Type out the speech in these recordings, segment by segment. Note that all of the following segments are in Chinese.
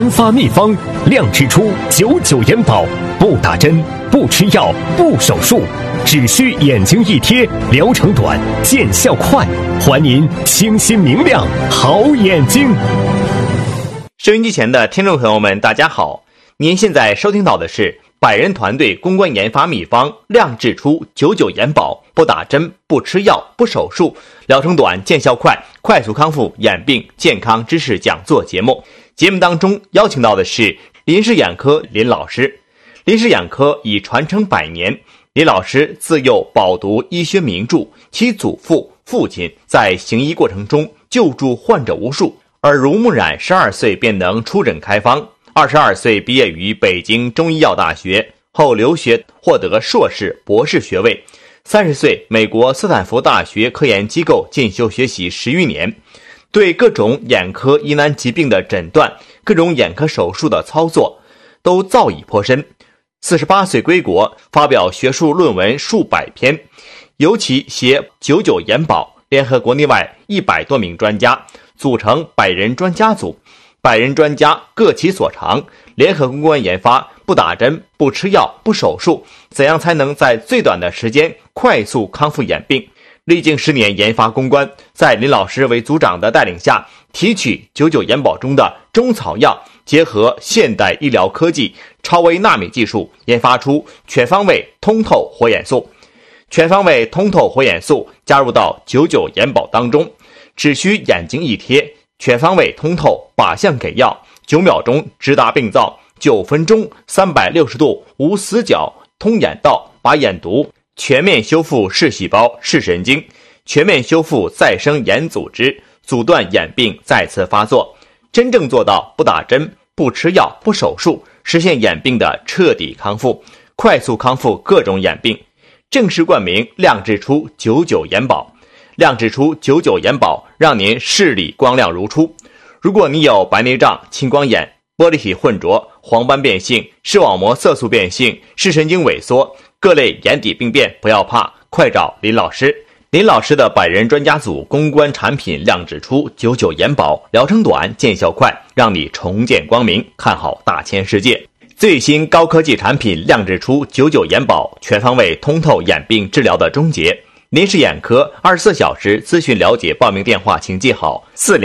研发秘方，亮之初99元宝，不打针，不吃药，不手术，只需眼睛一贴，疗程短，见效快，还您清新明亮好眼睛。 收音机前的听众朋友们，大家好，您现在收听到的是百人团队公关研发秘方，亮之初99元宝，不打针，不吃药，不手术，疗程短，见效快，快速康复眼病健康知识讲座节目。节目当中邀请到的是林氏眼科林老师。林氏眼科已传承100年，林老师自幼饱读医学名著，其祖父、父亲在行医过程中救助患者无数，耳濡目染，12岁便能出诊开方。22岁毕业于北京中医药大学，后留学获得硕士、博士学位。30岁美国斯坦福大学科研机构进修学习10余年，对各种眼科疑难疾病的诊断、各种眼科手术的操作都造诣颇深。48岁归国，发表学术论文数百篇，尤其携99元宝联合国内外100多名专家，组成100人专家组。100人专家各其所长，联合公关研发，不打针，不吃药，不手术，怎样才能在最短的时间快速康复眼病？历经10年研发攻关，在林老师为组长的带领下，提取99元宝中的中草药，结合现代医疗科技超微纳米技术，研发出全方位通透活眼素。全方位通透活眼素加入到99元宝当中，只需眼睛一贴，全方位通透，靶向给药，9秒钟直达病灶，9分钟360度无死角通眼道，把眼毒全面修复视细胞、视神经，全面修复再生眼组织，阻断眼病再次发作，真正做到不打针、不吃药、不手术，实现眼病的彻底康复，快速康复各种眼病。正式冠名亮之初99元宝。亮之初99元宝，让您视力光亮如初。如果你有白内障、青光眼、玻璃体混浊、黄斑变性、视网膜色素变性、视神经萎缩，各类眼底病变，不要怕，快找林老师。林老师的100人专家组公关产品亮之初99元宝，疗程短，见效快，让你重见光明，看好大千世界。最新高科技产品亮之初99元宝，全方位通透眼病治疗的终结。林氏眼科24小时咨询了解，报名电话请记好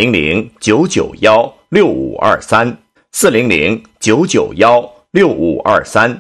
400-991-6523 400-991-6523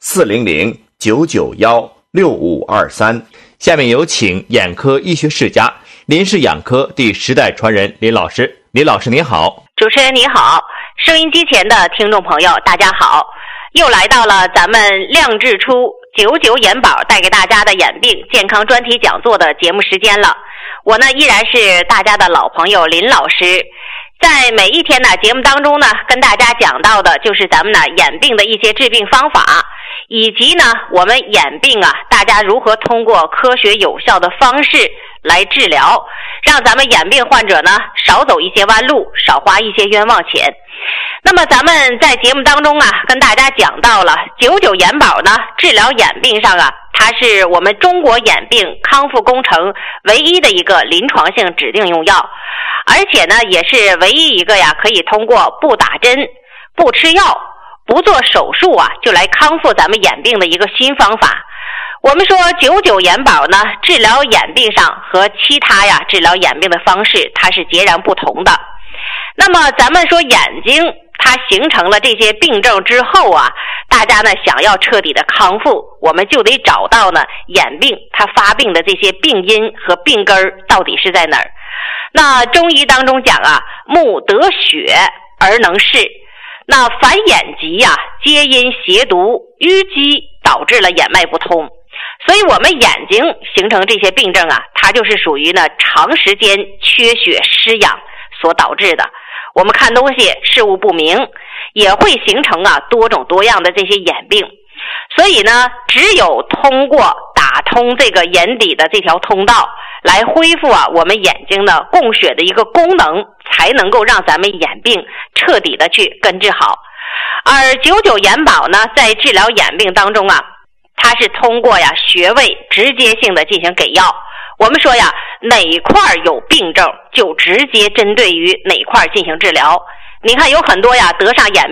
400-991-6523。下面有请眼科医学世家林氏眼科第10代传人林老师。林老师您好。 主持人你好，收音机前的听众朋友大家好，又来到了咱们亮之初99元宝带给大家的眼病健康专题讲座的节目时间了。我呢依然是大家的老朋友林老师，在每一天的节目当中呢，跟大家讲到的就是咱们呢眼病的一些治病方法，以及呢我们眼病啊，大家如何通过科学有效的方式来治疗，让咱们眼病患者呢少走一些弯路，少花一些冤枉钱。那么咱们在节目当中啊，跟大家讲到了99元宝呢，治疗眼病上啊，它是我们中国眼病康复工程唯一的一个临床性指定用药，而且呢，也是唯一一个呀，可以通过不打针、不吃药、不做手术啊，就来康复咱们眼病的一个新方法。我们说99元宝呢，治疗眼病上和其他呀治疗眼病的方式，它是截然不同的。那么咱们说眼睛它形成了这些病症之后啊，大家呢想要彻底的康复，我们就得找到呢眼病它发病的这些病因和病根到底是在哪儿。那中医当中讲啊，目得血而能视，那凡眼疾啊，皆因邪毒淤积导致了眼脉不通。所以我们眼睛形成这些病症啊，它就是属于呢长时间缺血失养所导致的。我们看东西事物不明，也会形成啊多种多样的这些眼病。所以呢，只有通过打通这个眼底的这条通道，来恢复啊我们眼睛的供血的一个功能，才能够让咱们眼病彻底的去根治好。而99元宝呢，在治疗眼病当中啊，它是通过呀穴位直接性的进行给药。我们说呀，哪块有病症就直接针对于哪块进行治疗。你看有很多呀得上眼